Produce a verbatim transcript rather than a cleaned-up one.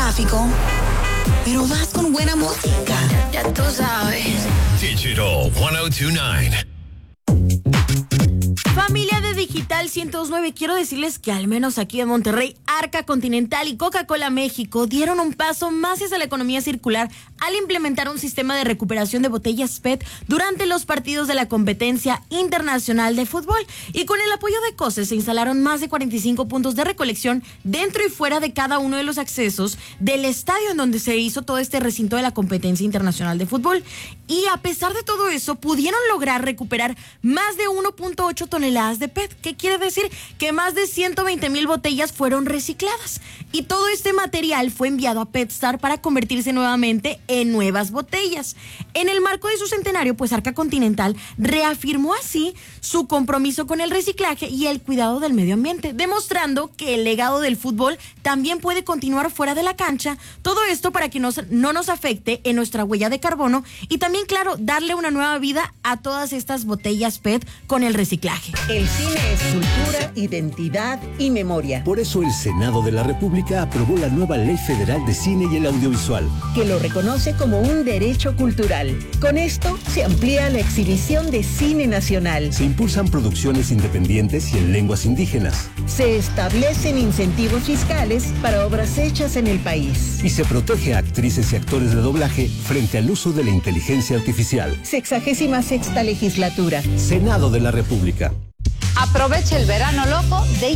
tráfico, pero vas con buena música. Ya, ya tú sabes. Digital ciento veintinueve. Familia de Digital ciento nueve, quiero decirles que al menos aquí en Monterrey, Arca Continental y Coca-Cola México dieron un paso más hacia la economía circular al implementar un sistema de recuperación de botellas P E T durante los partidos de la competencia internacional de fútbol. Y con el apoyo de COSE se instalaron más de cuarenta y cinco puntos de recolección dentro y fuera de cada uno de los accesos del estadio en donde se hizo todo este recinto de la competencia internacional de fútbol. Y a pesar de todo eso, pudieron lograr recuperar más de uno punto ocho toneladas de P E T. ¿Qué quiere decir? Que más de ciento veinte mil botellas fueron recicladas. Y todo este material fue enviado a PetStar para convertirse nuevamente en nuevas botellas. En el marco de su centenario, pues Arca Continental reafirmó así su compromiso con el reciclaje y el cuidado del medio ambiente, demostrando que el legado del fútbol también puede continuar fuera de la cancha. Todo esto para que nos, no nos afecte en nuestra huella de carbono y también, claro, darle una nueva vida a todas estas botellas P E T con el reciclaje. El cine es cultura, identidad y memoria. Por eso el Senado de la República aprobó la nueva Ley Federal de Cine y el Audiovisual, que lo reconoce como un derecho cultural. Con esto se amplía la exhibición de cine nacional. Se impulsan producciones independientes y en lenguas indígenas. Se establecen incentivos fiscales para obras hechas en el país. Y se protege a actrices y actores de doblaje frente al uso de la inteligencia artificial. Sexagésima sexta legislatura. Senado de la República. Aprovecha el verano loco de